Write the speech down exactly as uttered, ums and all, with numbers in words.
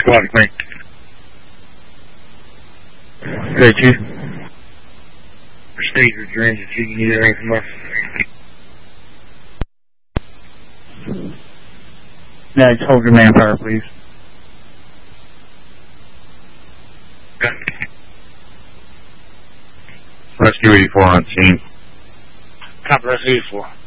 squad, Frank. Good, you? State your dreams if you can get anything from us. Yeah, just hold your manpower, please. Okay. Rescue eighty-four on scene. Copy, Rescue eighty-four.